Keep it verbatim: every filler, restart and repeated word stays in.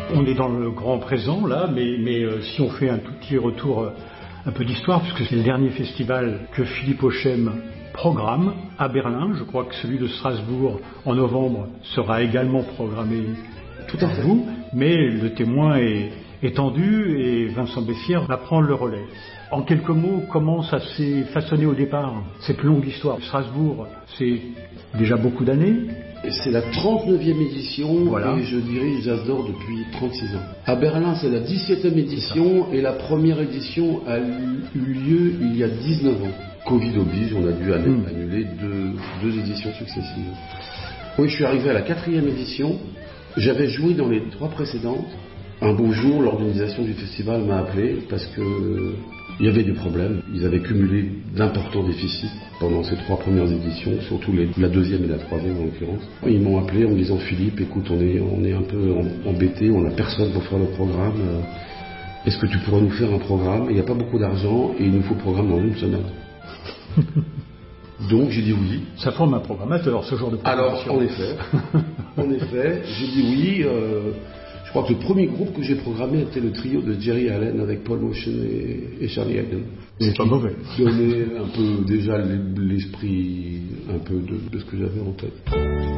On est dans le grand présent là, mais, mais euh, si on fait un tout petit retour, euh, un peu d'histoire, puisque c'est le dernier festival que Philippe Auchem programme à Berlin. Je crois que celui de Strasbourg en novembre sera également programmé tout à fait. Vous, mais le témoin est étendu et Vincent Bessières va prendre le relais. En quelques mots, comment ça s'est façonné au départ, cette longue histoire? Strasbourg, c'est déjà beaucoup d'années. C'est la trente-neuvième édition, voilà. Et je dirige Jazz-d'Or depuis trente-six ans. À Berlin, c'est la dix-septième édition et la première édition a eu lieu il y a dix-neuf ans. Covid oblige, on a dû annuler mmh. deux, deux éditions successives. Oui, je suis arrivé à la quatrième édition. J'avais joué dans les trois précédentes. Un beau jour, l'organisation du festival m'a appelé parce que euh, il y avait des problèmes. Ils avaient cumulé d'importants déficits pendant ces trois premières éditions, surtout les, la deuxième et la troisième en l'occurrence. Ils m'ont appelé en me disant Philippe, écoute, on est, on est un peu embêtés, on n'a personne pour faire le programme. Euh, est-ce que tu pourrais nous faire un programme? Il n'y a pas beaucoup d'argent et il nous faut le programme dans une semaine. Donc j'ai dit oui. Ça forme un programmateur, ce genre de programmation. Alors, en effet, en effet, j'ai dit oui. Euh, je crois que le premier groupe que j'ai programmé était le trio de Jerry Allen avec Paul Motion et, et Charlie Haden. C'est pas mauvais. Donnait un peu déjà l'esprit un peu de, de ce que j'avais en tête.